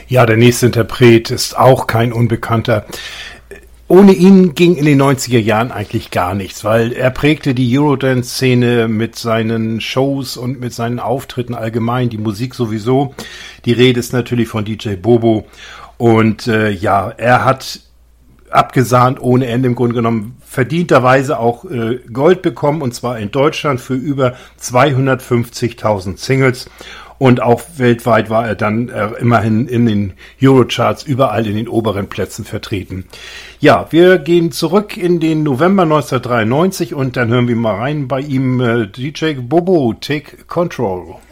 Ja, der nächste Interpret ist auch kein Unbekannter. Ohne ihn ging in den 90er Jahren eigentlich gar nichts, weil er prägte die Eurodance-Szene mit seinen Shows und mit seinen Auftritten allgemein, die Musik sowieso. Die Rede ist natürlich von DJ Bobo. Und er hat abgesahnt ohne Ende, im Grunde genommen verdienterweise auch Gold bekommen, und zwar in Deutschland für über 250.000 Singles. Und auch weltweit war er dann immerhin in den Eurocharts überall in den oberen Plätzen vertreten. Ja, wir gehen zurück in den November 1993 und dann hören wir mal rein bei ihm DJ Bobo, Take Control.